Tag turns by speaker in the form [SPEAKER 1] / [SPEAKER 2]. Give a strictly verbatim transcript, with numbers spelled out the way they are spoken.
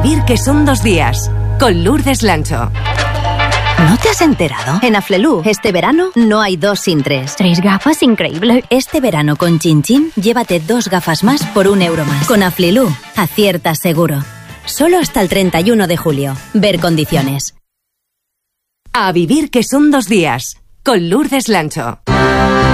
[SPEAKER 1] vivir que son dos días, con Lourdes Lancho.
[SPEAKER 2] ¿No te has enterado? En Aflelu, este verano, no hay dos sin tres.
[SPEAKER 3] Tres gafas, increíble.
[SPEAKER 2] Este verano con Chin Chin, llévate dos gafas más por un euro más. Con Aflelu, aciertas seguro. Solo hasta el treinta y uno de julio. Ver condiciones.
[SPEAKER 1] A vivir que son dos días, con Lourdes Lancho.